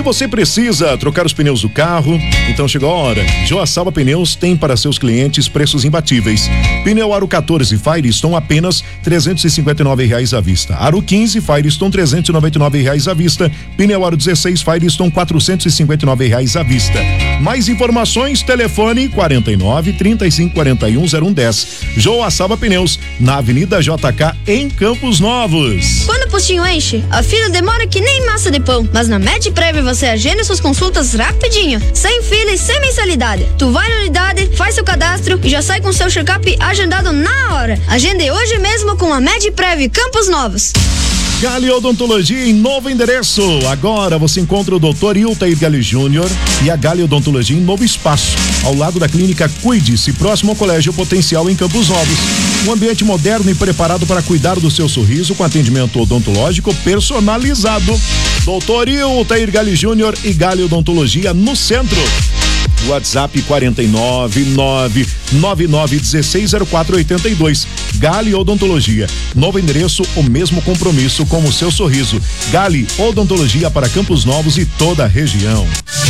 Se você precisa trocar os pneus do carro, então chegou a hora. Joaçaba Pneus tem para seus clientes preços imbatíveis. Pneu Aro 14 Firestone apenas R$359 à vista. Aro 15 Firestone R$399 à vista. Pneu Aro 16 Firestone R$459 à vista. Mais informações, telefone 49 35 41 0110. Joaçaba Pneus, na Avenida JK, em Campos Novos. Quando o postinho enche, a fila demora que nem massa de pão, mas na MedPrev você agenda suas consultas rapidinho, sem fila e sem mensalidade. Tu vai na unidade, faz seu cadastro e já sai com seu check-up agendado na hora. Agende hoje mesmo com a MedPrev Campos Novos. Gali Odontologia em novo endereço. Agora você encontra o Dr. Iltair Gali Júnior e a Gali Odontologia em novo espaço, ao lado da clínica Cuide-se, próximo ao Colégio Potencial em Campos Novos. Um ambiente moderno e preparado para cuidar do seu sorriso com atendimento odontológico personalizado. Dr. Iltair Gali Júnior e Gali Odontologia no centro. WhatsApp 49999160482. Gali Odontologia. Novo endereço, o mesmo compromisso com o seu sorriso. Gali Odontologia para Campos Novos e toda a região.